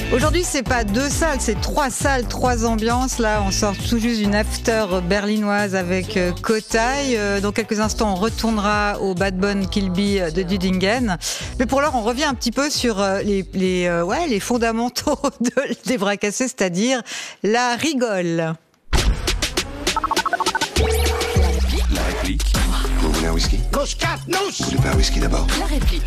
Aujourd'hui, c'est pas 2 salles, c'est 3 salles, 3 ambiances. Là, on sort tout juste d'une after berlinoise avec Kotai. Dans quelques instants, on retournera au Bad Bone Kill Bill de Dudingen. Mais pour l'heure, on revient un petit peu sur les fondamentaux des bras cassés, c'est-à-dire la rigole. La réplique. Vous voulez un whisky? Vous voulez pas un whisky d'abord? La réplique.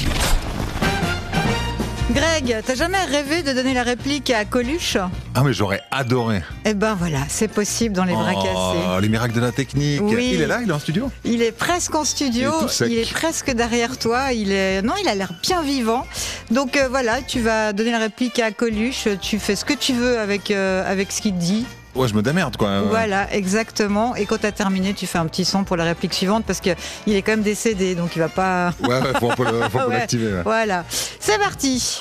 Greg, t'as jamais rêvé de donner la réplique à Coluche? Ah mais j'aurais adoré. Eh ben voilà, c'est possible dans les bras cassés. Les miracles de la technique. Oui. Il est là, il est en studio. Il est presque en studio, Il est tout sec. il est presque derrière toi, il a l'air bien vivant. Donc voilà, tu vas donner la réplique à Coluche, tu fais ce que tu veux avec ce qu'il te dit. Ouais, je me démerde quoi. Voilà, exactement. Et quand t'as terminé, tu fais un petit son pour la réplique suivante parce qu'il est quand même décédé, donc il va pas... Ouais, faut un peu Ouais, l'activer. Ouais. Voilà, c'est parti.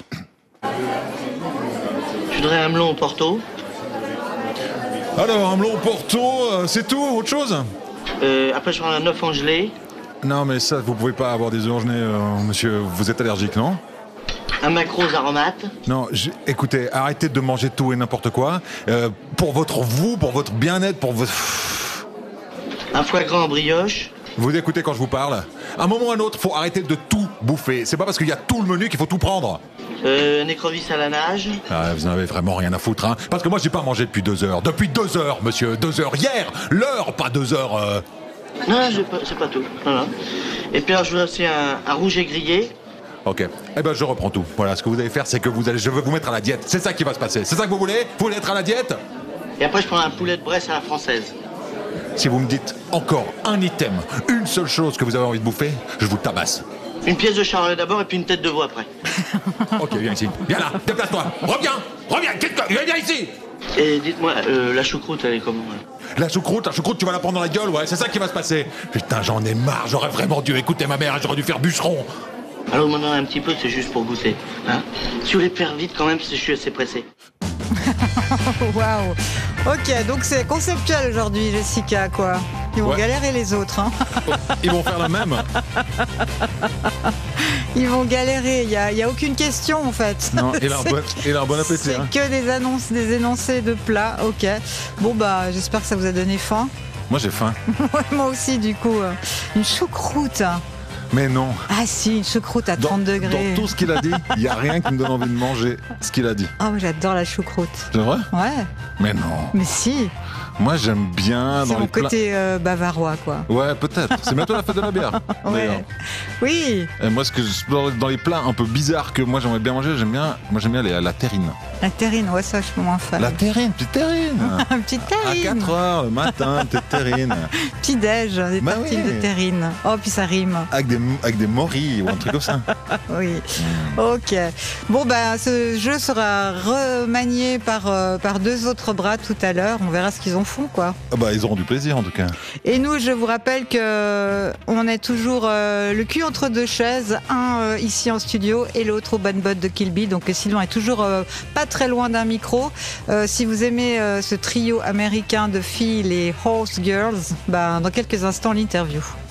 Je voudrais un melon au Porto. Alors, un melon Porto, c'est tout? Autre chose? Après, je prends un œuf en gelée. Non mais ça, vous pouvez pas avoir des œufs en gelée, monsieur. Vous êtes allergique, non? Un maquereau aux aromates. Non, écoutez, arrêtez de manger tout et n'importe quoi. Pour votre bien-être, pour votre... Un foie gras en brioche. Vous écoutez quand je vous parle? À un moment ou à un autre, faut arrêter de tout bouffer. C'est pas parce qu'il y a tout le menu qu'il faut tout prendre. Un écrevisse à la nage. Ah, vous en avez vraiment rien à foutre, hein. Parce que moi, j'ai pas mangé depuis 2 heures. Depuis 2 heures, monsieur. 2 heures. Hier, l'heure, pas 2 heures. Non, c'est pas tout. Voilà. Et puis alors, je voudrais aussi un rouget grillé. Ok. Eh ben, je reprends tout. Voilà, ce que vous allez faire, c'est que je vais vous mettre à la diète. C'est ça qui va se passer. C'est ça que vous voulez? Vous voulez être à la diète? Et après, je prends un poulet de Bresse à la française. Si vous me dites encore un item, une seule chose que vous avez envie de bouffer, je vous tabasse. Une pièce de charlet d'abord et puis une tête de veau après. Ok, viens ici. Viens là, déplace-toi. Reviens, viens ici. Et dites-moi, la choucroute, elle est comment là? La choucroute, tu vas la prendre dans la gueule, ouais, c'est ça qui va se passer. Putain, j'en ai marre, j'aurais vraiment dû écouter ma mère, j'aurais dû faire bûcheron. Alors, vous m'en donnez un petit peu, c'est juste pour goûter. Hein? Si vous voulez faire vite quand même, parce que je suis assez pressé. Waouh. Ok, donc c'est conceptuel aujourd'hui, Jessica, quoi. Ils vont galérer les autres, hein. Ils vont faire la même. Ils vont galérer, il y a aucune question en fait. Non, il a un bon appétit. C'est hein. que des énoncés de plats, ok. Bon bah, j'espère que ça vous a donné faim. Moi j'ai faim. Ouais, moi aussi du coup. Une choucroute. Mais non. Ah si, une choucroute à 30 degrés. Dans tout ce qu'il a dit, il n'y a rien qui me donne envie de manger ce qu'il a dit. Ah moi j'adore la choucroute. C'est vrai? Ouais. Mais non. Mais si. Moi j'aime bien C'est dans mon les plats... côté bavarois quoi. Ouais, peut-être. C'est bientôt la fête de la bière. Ouais. D'ailleurs. Oui. Et moi, dans les plats un peu bizarres que moi j'aimerais bien manger, j'aime bien la terrine. La terrine, ouais ça je suis moins fan. La terrine, petite terrine. Petite À terrine. 4 heures le matin, petite terrine. Petit déj, des Bah tartines oui. de terrine. Oh puis ça rime. Avec des morilles ou un truc comme ça. Oui. Ok. Bon bah ce jeu sera remanié par 2 autres bras tout à l'heure. On verra ce qu'ils en font quoi. Ah bah ils auront du plaisir en tout cas. Et nous, je vous rappelle que on est toujours le cul entre 2 chaises, un ici en studio et l'autre au Bad Bone de Kill Bill. Donc Sylvain est toujours pas très loin d'un micro. Si vous aimez ce trio américain de filles, les Horse Girls, bah, dans quelques instants l'interview.